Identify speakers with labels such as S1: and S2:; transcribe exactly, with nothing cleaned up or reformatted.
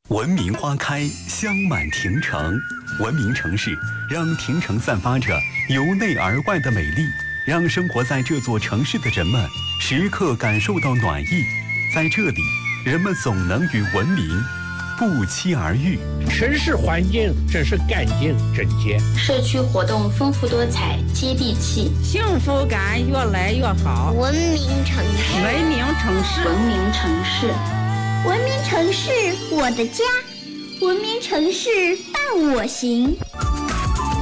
S1: 文明花开，香满庭城。文明城市让庭城散发着由内而外的美丽，让生活在这座城市的人们时刻感受到暖意。在这里，人们总能与文明不期而遇。
S2: 城市环境真是干净整洁，
S3: 社区活动丰富多彩，接地气，
S4: 幸福感越来越好。
S5: 文明城市，
S4: 文明城市，
S3: 文明城市，
S5: 文明城市，我的家。文明城市伴我行。